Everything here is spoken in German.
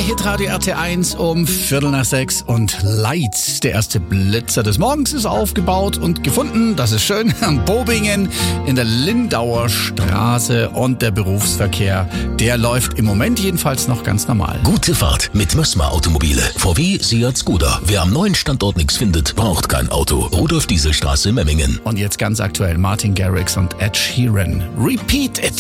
Hitradio RT1 um 5:45 und Lights, der erste Blitzer des Morgens, ist aufgebaut und gefunden. Das ist schön. Am Bobingen in der Lindauer Straße und der Berufsverkehr, der läuft im Moment jedenfalls noch ganz normal. Gute Fahrt mit Mössmer Automobile. VW, Seat, Skoda. Wer am neuen Standort nichts findet, braucht kein Auto. Rudolf-Diesel-Straße, Memmingen. Und jetzt ganz aktuell Martin Garrix und Ed Sheeran. Repeat It.